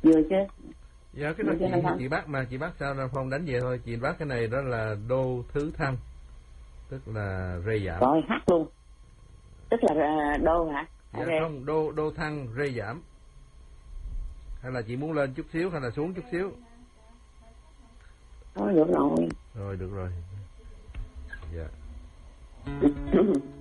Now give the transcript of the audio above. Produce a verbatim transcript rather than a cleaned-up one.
vừa chứ. Dạ cái đó chị, chị bắt mà, chị bắt sao Nam Phong đánh về thôi. Chị bắt cái này đó là đô thứ thăng, tức là rê giảm. Rồi hát luôn. Tức là đô hả? Dạ okay. Không, đô đô thăng rê giảm. Hay là chị muốn lên chút xíu hay là xuống chút xíu? Thôi được rồi. Rồi được rồi. Dạ.